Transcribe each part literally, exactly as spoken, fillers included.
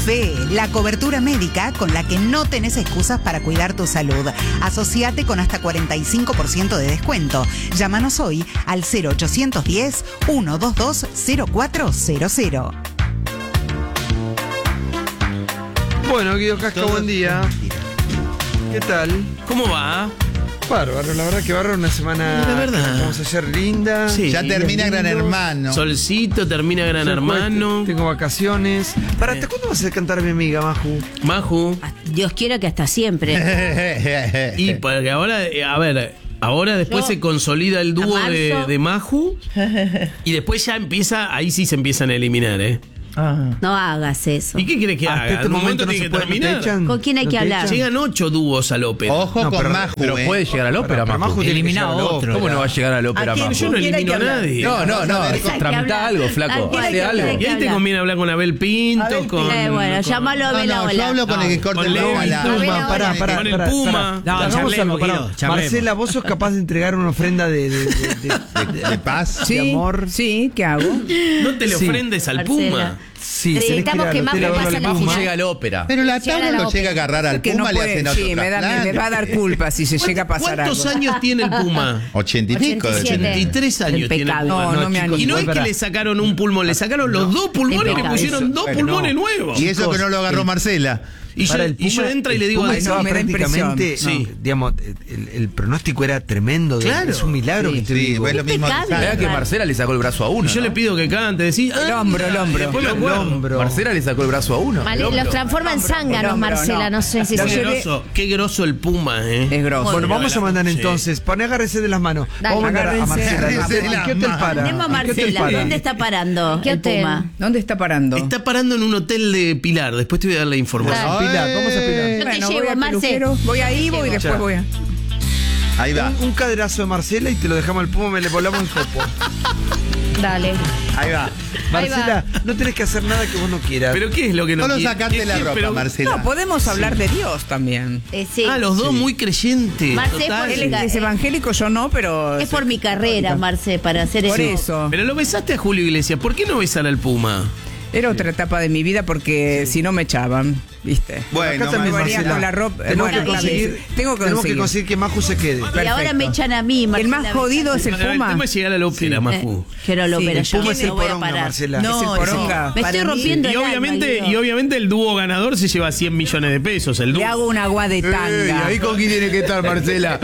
Medife, la cobertura médica con la que no tenés excusas para cuidar tu salud. Asociate con hasta cuarenta y cinco por ciento de descuento. Llámanos hoy al cero ochocientos diez, ciento veintidós, cero cuatro cero cero. Bueno, Guido Casca, buen día. ¿Qué tal? ¿Cómo va? Bárbaro, la verdad que bárbaro, una semana La verdad. vamos a hacer linda. Sí. Ya termina Gran lindo. Hermano. Solcito, termina Gran Yo Hermano. Tengo vacaciones. ¿Para hasta cuándo vas a cantar a mi amiga, Maju? Maju. Dios quiera que hasta siempre. Y porque ahora, eh, a ver, ahora después Yo, se consolida el dúo a de, marzo. de Maju. Y después ya empieza, ahí sí se empiezan a eliminar, ¿eh? No hagas eso. ¿Y qué querés que Hasta haga? este ¿En un momento momento no tiene se que puede, no te terminar? echan. ¿Con quién hay ¿No que te hablar? echan? Llegan ocho dúos al ópera. Ojo No, con pero- Maju, Pero eh. puede llegar al ópera, Pero Maju. Maju tiene que Elimina a llegar al otro. ópera. ¿Cómo no va a llegar al ópera, ¿A quién? Maju? Yo no elimino a nadie. No, no, no. Hay que Tramita hablar. algo, ¿A flaco. quién hay Hace que algo. hablar? Y ahí te conviene hablar con Abel Pinto, Abel con... Eh, bueno, con- llámalo a No, Abel no, yo ahora. hablo con el que corta con el Leo lomo. y la- Abel Toma, ahora. pará, pará, Con el pará, Puma. pará. No, Hagamos charlemos, algo, pará. Guido, charlemos. Marcela, ¿vos sos capaz de entregar una ofrenda de, de, de, de- de- De paz. de amor? Sí, ¿qué hago? No te le Sí. ofrendes al Marcela. Puma. Sí, Necesitamos que Maju pase la Maju final. llega al ópera. Pero la Llega tabla la lo ópera. llega a agarrar al Que no Puma, le puede, hacen otro sí, me, da- trasplante. me va a dar culpa si se llega a pasar algo. ¿Cuántos años tiene el Puma? Ochenta y pico. de ochenta y siete. tener. ochenta y tres años tiene el Impecable. Puma. No, no me chicos, animo. Y no es igual que para- le sacaron un pulmón, le sacaron los dos pulmones y le Impecable. pusieron dos Bueno, pulmones no. nuevos. Y eso que no lo agarró el- Marcela. Y yo, Para el y yo Puma- entra y le digo, el Puma Ay, no, estaba me da prácticamente, impresión. Sí. no, digamos, el, el pronóstico era tremendo. de- Claro. Es un milagro que esté Sí, vivo. es lo mismo. Impecable. Vea que Marcela le sacó el brazo a uno. y yo ¿no? le pido que cante, decís, El hombro, el hombro. Después me El acuerdo. hombro. Marcela le sacó el brazo a uno. Vale, los transforma en zánganos, hombro, Marcela. No, no. sé si Lo Qué se llevé- groso, qué groso el Puma, ¿eh? Es grosso. Bueno, vamos a mandar Sí. entonces. Poné, agárrese de las manos. Dale. Vamos a mandar a Agárrense. Marcela. Agárrense de ¿En las qué hotel manos. para? Tenemos a ¿En qué hotel Marcela. para? ¿Dónde está parando ¿Qué el hotel? Puma? ¿Dónde está parando? Está parando en un hotel de Pilar. Después te voy a dar la información. Dale. Pilar, vamos a Pilar. Yo te Bueno, llevo, voy a Marce. peluquero, voy a Ivo y Llevo. después voy a... Ahí va. Un, un caderazo de Marcela y te lo dejamos al Puma, me le volamos el copo. Dale. Ahí va. Marcela, no tenés que hacer nada que vos no quieras. ¿Pero qué es lo que no Solo quiere? sacarte ¿Qué- la qué- ropa, pero- Marcela. No, podemos hablar de Dios también. Eh, sí. Ah, los dos muy creyentes. Marce, total. por Él es, es evangélico, yo no, pero... Es por mi carrera, Marce, para hacer Por eso. eso. Pero lo besaste a Julio Iglesias. ¿Por qué no besar al Puma? Era otra etapa de mi vida porque si no me echaban, ¿viste? Bueno, Acá también, me venía Marcela, con la ropa. Tenemos bueno, que conseguir, tengo que tenemos que conseguir. conseguir que Maju se quede. Y Perfecto. ahora me echan a mí, El Marcela. más jodido es el El Puma. tema es llegar a la ópera, Majú. Eh, quiero la Sí, ópera El yo. Puma es el No voy a poronga, parar. Marcela. No, Es el es poronga. Me estoy rompiendo Y el alma, obviamente, Guido. y obviamente el dúo ganador se lleva cien millones de pesos. El dúo. Le hago un agua de tanga. Ey, ahí con quién tiene que estar, Marcela.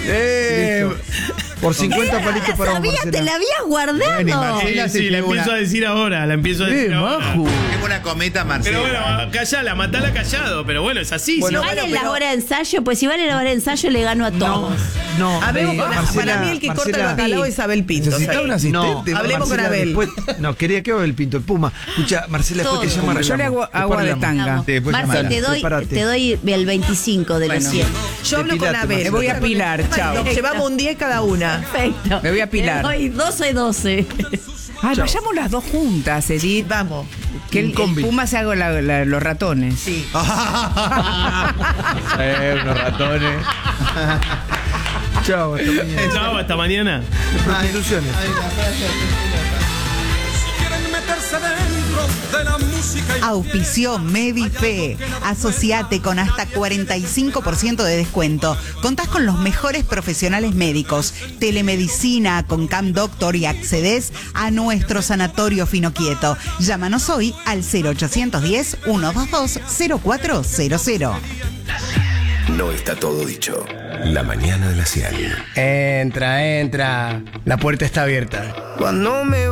Eh, Por cincuenta palitos para vos, Sabía, Marcela. te la habías guardado. Bueno, y Sí, Marcela se sí, la figura. empiezo a decir ahora. La empiezo a decir eh, ahora. Maju. Tengo una cometa, Marcela. Pero bueno, callala, matala callado. Pero bueno, es así. Bueno, ¿sí? ¿Vale bueno, la pero- hora de ensayo? Pues si vale la hora de ensayo, le gano a todos. No, Hablemos eh, con Marcela, para mí el que corta el Marcela, bacalao es Abel Pinto. Necesitaba ¿sabes? un asistente. No, Hablemos con Marcela, Abel. después- no, quería que Abel Pinto, el Puma. Escucha, Marcela, después te Todo. llamo. Yo le hago arreglamos. agua de Después tanga. Vamos. Sí, después Marce, llamala. te doy, Prepárate. te doy el veinticinco de los Bueno. cien. Yo hablo con Depilate, Abel. Me voy a pilar, chao. Nos llevamos un diez cada una. Perfecto. Me voy a pilar. Te doy doce, doce. Ay, vayamos las dos juntas, Edith. Vamos. Que el, el combi. Puma se haga la- la- los ratones. Sí. Eh, unos ratones. Chao, hasta mañana. Chao, hasta mañana. Prostituciones. Auspició Medife. Asociate con hasta cuarenta y cinco por ciento de descuento. Contás con los mejores profesionales médicos, telemedicina con Cam Doctor y accedes a nuestro sanatorio Finoquieto. Llámanos hoy al cero ochocientos diez, ciento veintidós, cero cuatro cero cero. No está todo dicho. La mañana de la cien. Entra, entra. La puerta está abierta. Cuando me